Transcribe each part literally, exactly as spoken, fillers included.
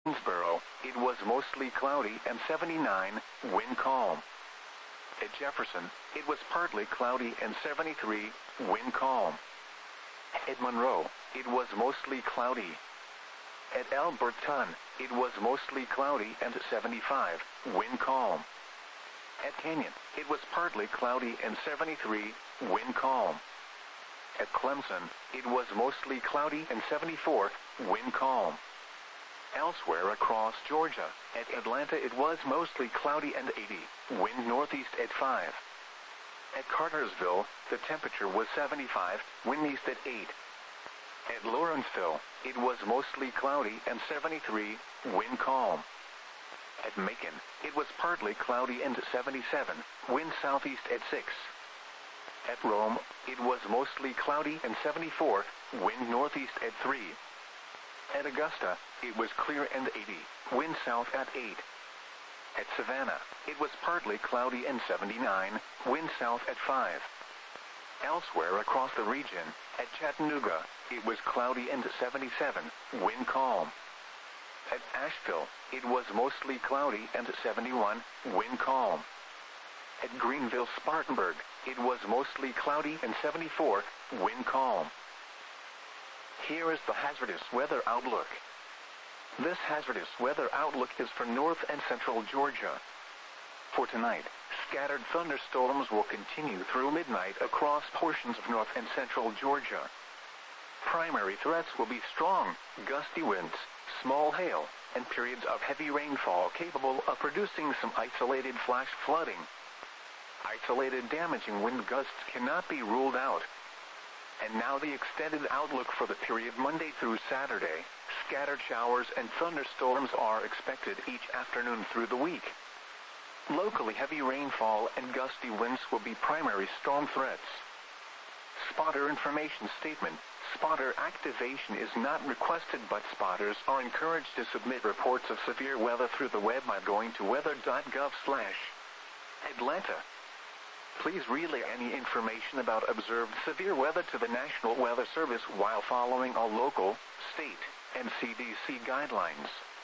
Greensboro, it was mostly cloudy and seventy-nine, wind calm. At Jefferson, it was partly cloudy and seventy-three, wind calm. At Monroe, it was mostly cloudy. At Alberton, it was mostly cloudy and seventy-five, wind calm. At Canyon, it was partly cloudy and seventy-three, wind calm. At Clemson, it was mostly cloudy and seventy-four, wind calm. Elsewhere across Georgia, at Atlanta it was mostly cloudy and eighty, wind northeast at five. At Cartersville, the temperature was seventy-five, wind east at eight. At Lawrenceville, it was mostly cloudy and seventy-three, wind calm. At Macon, it was partly cloudy and seventy-seven, wind southeast at six. At Rome, it was mostly cloudy and seventy-four, wind northeast at three. At Augusta, it was clear and eighty, wind south at eight. At Savannah, it was partly cloudy and seventy-nine, wind south at five. Elsewhere across the region, at Chattanooga, it was cloudy and seventy-seven, wind calm. At Asheville, it was mostly cloudy and seventy-one, wind calm. At Greenville-Spartanburg, it was mostly cloudy and seventy-four, wind calm. Here is the hazardous weather outlook. This hazardous weather outlook is for north and central Georgia. For tonight, scattered thunderstorms will continue through midnight across portions of north and central Georgia. Primary threats will be strong, gusty winds, small hail, and periods of heavy rainfall capable of producing some isolated flash flooding. Isolated damaging wind gusts cannot be ruled out. And now the extended outlook for the period Monday through Saturday. Scattered showers and thunderstorms are expected each afternoon through the week. Locally heavy rainfall and gusty winds will be primary storm threats. Spotter information statement. Spotter activation is not requested, but spotters are encouraged to submit reports of severe weather through the web by going to weather dot gov slash Atlanta. Please relay any information about observed severe weather to the National Weather Service while following all local, state, and C D C guidelines.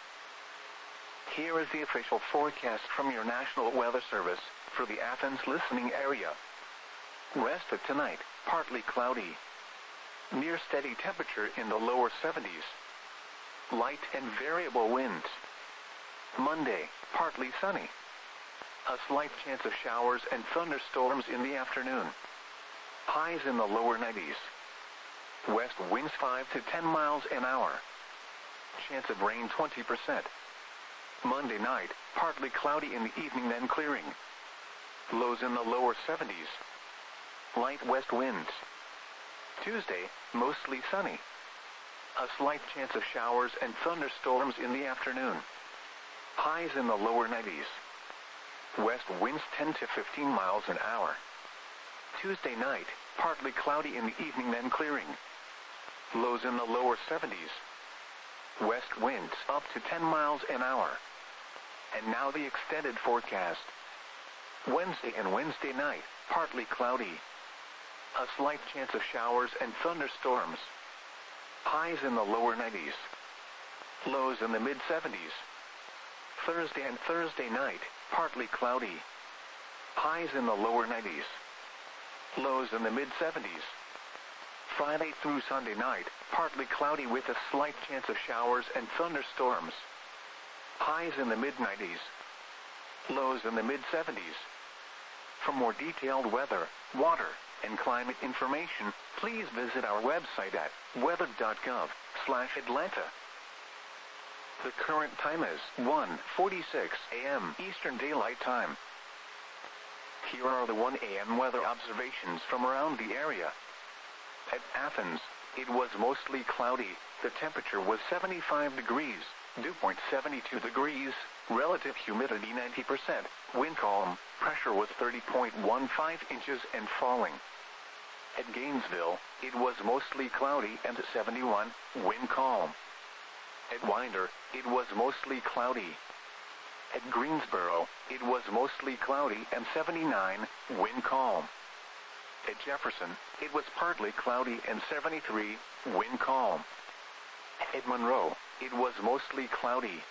Here is the official forecast from your National Weather Service for the Athens listening area. Rest of tonight, partly cloudy. Near steady temperature in the lower seventies. Light and variable winds. Monday, partly sunny. A slight chance of showers and thunderstorms in the afternoon. Highs in the lower nineties. West winds five to ten miles an hour. Chance of rain twenty percent. Monday night, partly cloudy in the evening then clearing. Lows in the lower seventies. Light west winds. Tuesday, mostly sunny. A slight chance of showers and thunderstorms in the afternoon. Highs in the lower nineties. West winds ten to fifteen miles an hour. Tuesday night, partly cloudy in the evening then clearing. Lows in the lower seventies. West winds up to ten miles an hour. And now the extended forecast. Wednesday and Wednesday night, partly cloudy. A slight chance of showers and thunderstorms. Highs in the lower nineties. Lows in the mid seventies. Thursday and Thursday night, partly cloudy. Highs in the lower nineties. Lows in the mid seventies. Friday through Sunday night, partly cloudy with a slight chance of showers and thunderstorms. Highs in the mid nineties. Lows in the mid seventies. For more detailed weather, water, and climate information, please visit our website at weather dot gov slash Atlanta. The current time is one forty-six a m Eastern Daylight Time. Here are the one a m weather observations from around the area. At Athens, it was mostly cloudy. The temperature was seventy-five degrees, dew point seventy-two degrees, relative humidity ninety percent, wind calm, pressure was thirty point one five inches and falling. At Gainesville, it was mostly cloudy and seventy-one, wind calm. At Winder, it was mostly cloudy. At Greensboro, it was mostly cloudy and seventy-nine, wind calm. At Jefferson, it was partly cloudy and seventy-three, wind calm. At Monroe, it was mostly cloudy.